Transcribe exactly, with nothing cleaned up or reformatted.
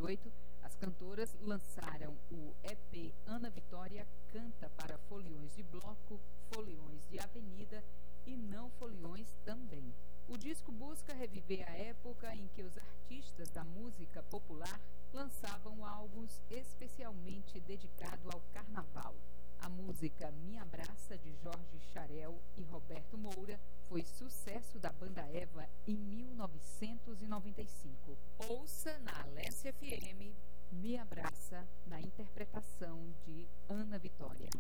dezoito, as cantoras lançaram o E P Ana Vitória Canta para foliões de bloco, foliões de avenida e não foliões também. O disco busca reviver a época em que os artistas da música popular lançavam álbuns especialmente dedicados ao carnaval. A música Me Abraça, de Jorge Charel e Roberto Moura, foi sucesso da banda Eva em mil novecentos e noventa e cinco. Ouça na Alessia F M Me Abraça, na interpretação de Ana Vitória.